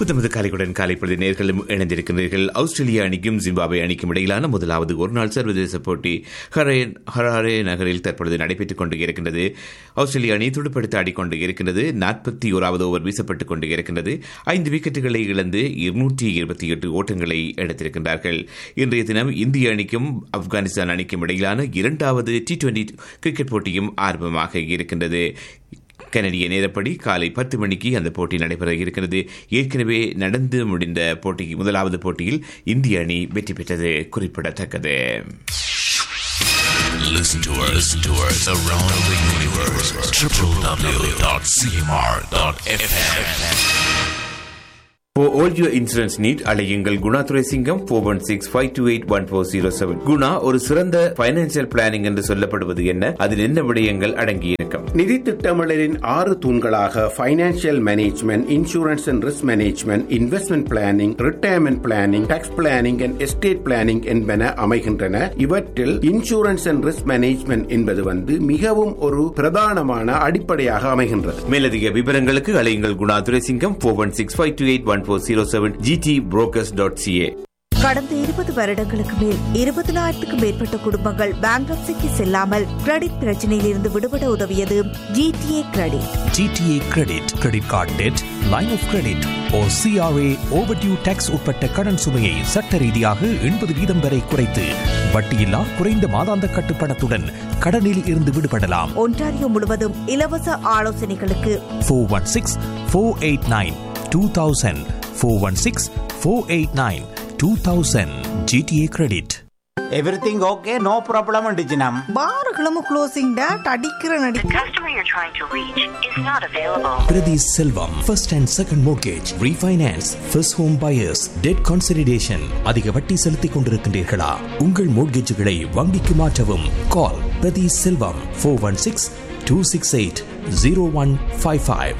புத்தமது காலைக்குடன் காலை பொழுது நேர்களும் இணைந்திருக்கின்றீர்கள். ஆஸ்திரேலியா அணிக்கும் ஜிம்பாப்வே அணிக்கும் இடையிலான முதலாவது ஒருநாள் சர்வதேச போட்டி ஹராரே நகரில் தற்பொழுது நடைபெற்றுக் கொண்டு இருக்கின்றது. ஆஸ்திரேலியா அணி துடுப்படுத்த ஆடிக்கொண்டு இருக்கின்றது. 41வது ஓவர் வீசப்பட்டுக் கொண்டு இருக்கின்றது. 5 விக்கெட்டுகளை இழந்து 228 ஓட்டங்களை எடுத்திருக்கின்றார்கள். இன்றைய தினம் இந்திய அணிக்கும் ஆப்கானிஸ்தான் அணிக்கும் இடையிலான 2வது T20 கிரிக்கெட் போட்டியும் ஆரம்பமாக இருக்கின்றது. கனடிய நேரப்படி காலை 10 மணிக்கு அந்த போட்டி நடைபெற இருக்கிறது. ஏற்கனவே நடந்து முடிந்த முதலாவது போட்டியில் இந்திய அணி வெற்றி பெற்றது குறிப்பிடத்தக்கது. Listen to us around the universe. www.cmr.fm. For all your insurance need, அழையுங்கள் குணா துரைசிங்கம் 416-528-1407. குணா ஒரு சிறந்த பைனான்சியல் பிளானிங் என்று சொல்லப்படுவது என்ன? அதில் என்ன விடயங்கள் அடங்கியிருக்கும்? நிதி திட்டமிடலின் 6 தூண்களாக financial management, insurance and risk management, investment planning, retirement planning, tax planning and estate planning என்பன அமைகின்றன. இவற்றில் இன்சூரன்ஸ் அண்ட் ரிஸ்க் மேனேஜ்மெண்ட் என்பது மிகவும் ஒரு பிரதானமான அடிப்படையாக அமைகின்றது. மேலதிக விவரங்களுக்கு அழையுங்கள் குணா துரைசிங்கம் 416-528-1407 gtbrokers.ca. கடந்த 20 வருடங்களுக்கு மேல் 20,000க்கும் மேற்பட்ட குடும்பங்கள் பேங்க்ரப்சிக்கு செல்லாமல் கிரெடிட் பிரச்சனையில் இருந்து விடுபட உதவியது GTA credit. GTA credit, credit card dead, line of credit or CRA overdue tax உட்பட்ட கடன் சுமையை சட்ட ரீதியாக 80% வரை குறைத்து வட்டியில்லா குறைந்த மாதாந்த கட்டுப்பணத்துடன் கடனில் இருந்து விடுபடலாம். ஒன்டாரியோ முழுவதும் இலவச ஆலோசனைகளுக்கு 416-489-2000 416-489-2000 GTA credit. Everything okay, no problem டிஜினம். பாருகளும் closing date அடிக்கிற நடி. The customer you're trying to reach is not available. Priti Selvam, first and second mortgage, refinance, first home buyers, debt consolidation. அதிக வட்டி செலுத்திக் கொண்டிருக்கின்றீர்களா? உங்கள் மோட்கேஜுகளை வங்கிக்கு மாற்றவும். கால் பிரதி செல்வம் 416-268-0155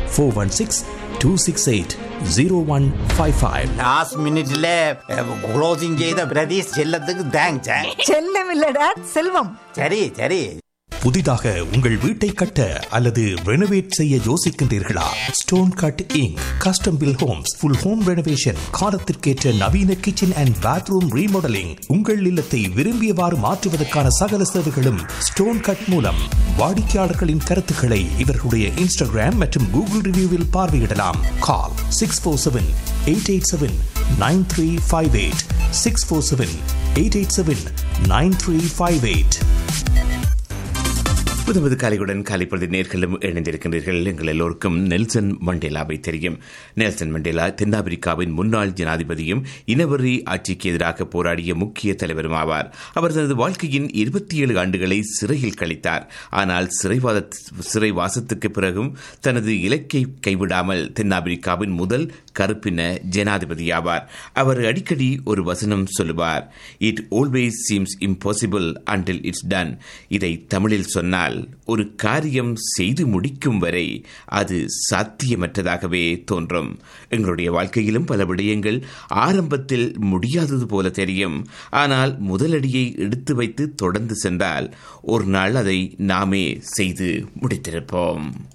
416-268-0155. லாஸ்ட் மினிட்ல க்ளோசிங் செய்த பிரதீஷ் செல்லத்துக்கு தேங்க்ஸ். செல்லம் இல்ல டேட் செல்வம். சரி சரி. புதிதாக உங்கள் வீட்டை கட்ட அல்லது ரெனோவேட் செய்ய யோசிக்கின்றீர்களா? Stone cut ink custom bill Holmes, full home renovation, காலத்திற்கேற்ற நவீன கிச்சன் அண்ட் பாத்ரூம் ரீமாடலிங், உங்கள் இல்லத்தை விரும்பியவாறு மாற்றுவதற்கான சகல சேவைகளும் ஸ்டோன் கட் மூலம். வாடிக்கையாளர்களின் கருத்துக்களை இவர்களுடைய இன்ஸ்டாகிராம் மற்றும் கூகுள் ரிவ்யூவில் பார்வையிடலாம். கால் 647-887-9358 647-887-9358. புதுமது காலையுடன் காலை பொழுது நேர்களும் இணைந்திருக்கின்றீர்கள். எங்கள் எல்லோருக்கும் நெல்சன் மண்டேலாவை தெரியும். நெல்சன் மண்டேலா தென்னாப்பிரிக்காவின் முன்னாள் ஜனாதிபதியும் இனவெறி ஆட்சிக்கு எதிராக போராடிய முக்கிய தலைவரும் ஆவார். அவர் தனது வாழ்க்கையின் 27 ஆண்டுகளை சிறையில் கழித்தார். ஆனால் சிறைவாசத்துக்கு பிறகும் தனது இலக்கை கைவிடாமல் தென்னாப்பிரிக்காவின் முதல் கருப்பின ஜனாதிபதியாவார். அவர் அடிக்கடி ஒரு வசனம் சொல்லுவார், it always seems impossible until it's done. இதை தமிழில் சொன்னால், ஒரு காரியம் செய்து முடிக்கும் வரை அது சாத்தியமற்றதாகவே தோன்றும். எங்களுடைய வாழ்க்கையிலும் பல விடயங்கள் ஆரம்பத்தில் முடியாதது போல தெரியும். ஆனால் முதலடியை எடுத்து வைத்து தொடர்ந்து சென்றால் ஒரு நாள் அதை நாமே செய்து முடித்திருப்போம்.